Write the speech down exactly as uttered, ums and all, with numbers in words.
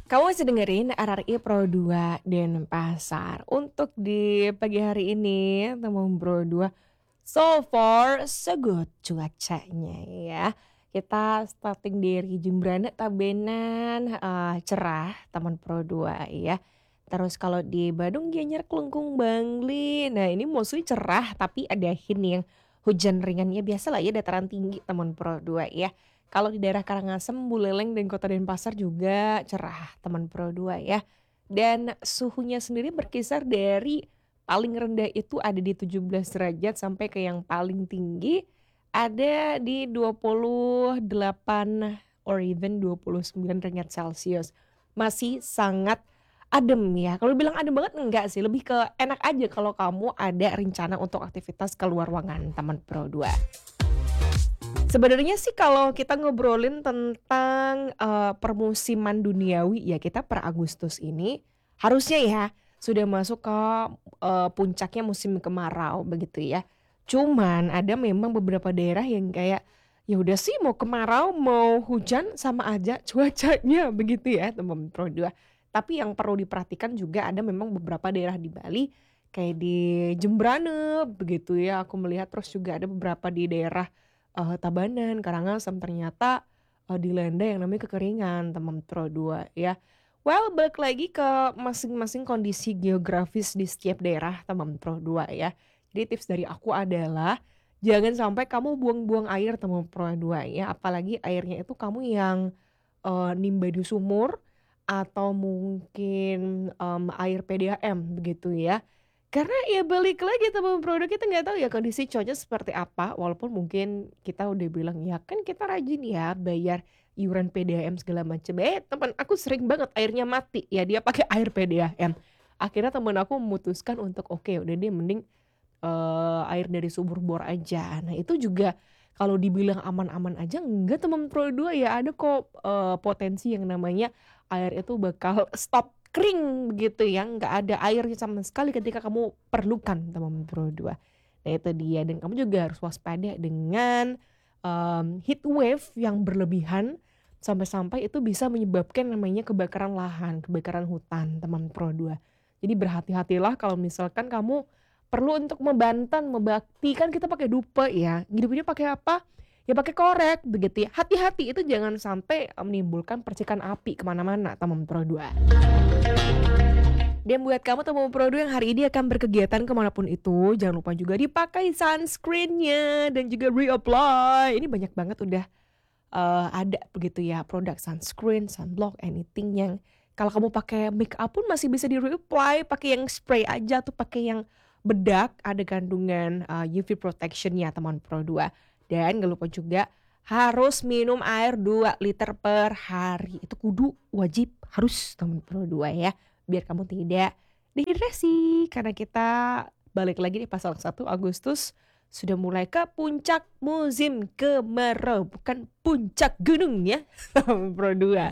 Kamu masih dengerin R R I Pro dua Denpasar. Untuk di pagi hari ini, teman Pro dua, so far so good cuacanya ya. Kita starting dari Jembrana Tabenan, eee, cerah teman Pro dua ya. Terus kalau di Badung Gianyar Kelungkung Bangli, nah ini mostly cerah tapi ada hint yang hujan ringannya, biasalah ya dataran tinggi teman Pro dua ya. Kalau di daerah Karangasem, Buleleng, dan Kota Denpasar juga cerah teman Pro dua ya. Dan suhunya sendiri berkisar dari paling rendah itu ada di tujuh belas derajat sampai ke yang paling tinggi ada di dua puluh delapan or even dua puluh sembilan derajat Celcius. Masih sangat adem ya. Kalau bilang adem banget enggak sih, lebih ke enak aja kalau kamu ada rencana untuk aktivitas keluar ruangan teman Pro dua. Sebenarnya sih kalau kita ngobrolin tentang, eee, permusiman duniawi ya kita per Agustus ini harusnya ya sudah masuk ke, eee, puncaknya musim kemarau begitu ya. Cuman ada memang beberapa daerah yang kayak, ya udah sih mau kemarau mau hujan sama aja cuacanya begitu ya teman Pro dua. Tapi yang perlu diperhatikan juga ada memang beberapa daerah di Bali kayak di Jembrane begitu ya aku melihat, terus juga ada beberapa di daerah Eee, Tabanan, Karangasem, ternyata, eee, dilanda yang namanya kekeringan teman Pro dua ya. Well, balik lagi ke masing-masing kondisi geografis di setiap daerah teman Pro dua ya. Jadi tips dari aku adalah, jangan sampai kamu buang-buang air teman Pro dua ya, apalagi airnya itu kamu yang, eee, nimba di sumur atau mungkin, mmm, air P D A M begitu ya. Karena ya balik lagi teman produk kita nggak tahu ya kondisi cuaca seperti apa, walaupun mungkin kita udah bilang, "Ya kan kita rajin ya bayar iuran P D A M segala macam." Eh teman aku sering banget airnya mati, ya dia pakai air P D A M. Akhirnya temen aku memutuskan untuk, "Oke udah deh mending, eee, air dari sumur bor aja." Nah itu juga kalau dibilang aman-aman aja enggak teman Pro dua ya, ada kok, eee, potensi yang namanya air itu bakal stop kering begitu ya, nggak ada air sama sekali ketika kamu perlukan teman Pro dua. Nah itu dia dan kamu juga harus waspada dengan, mmm, heat wave yang berlebihan sampai-sampai itu bisa menyebabkan namanya kebakaran lahan, kebakaran hutan teman Pro dua. Jadi berhati-hatilah kalau misalkan kamu perlu untuk membantan, membakti, kan kita pakai dupe ya, ngidupinnya pakai apa? Ya pakai korek begitu ya. Hati-hati itu jangan sampai, eee, menimbulkan percikan api kemana mana teman Pro dua. Dan buat kamu teman Pro dua yang hari ini akan berkegiatan kemanapun itu, jangan lupa juga dipakai sunscreen-nya dan juga reapply. Ini banyak banget udah, eee, ada begitu ya produk sunscreen, sunblock, anything yang kalau kamu pakai make up pun masih bisa di-reapply, pakai yang spray aja tuh, pakai yang bedak ada kandungan, eee, U V protection-nya teman Pro dua. Dan nggak lupa juga harus minum air dua liter per hari, itu kudu wajib harus teman Pro dua ya, biar kamu tidak dehidrasi. Karena kita balik lagi di pasal satu Agustus sudah mulai ke puncak musim kemarau, bukan puncak gunung ya, Pro dua.